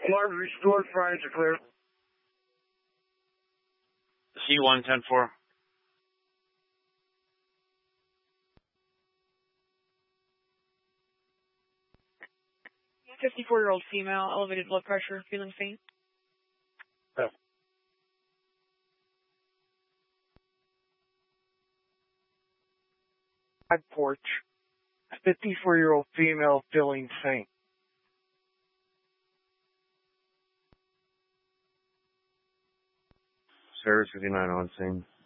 Alarm restored. Fryers are clear. C1, 10-4. A 54-year-old female, elevated blood pressure, feeling faint. Yeah. Side porch. 54-year-old female feeling faint. Service 59 on scene.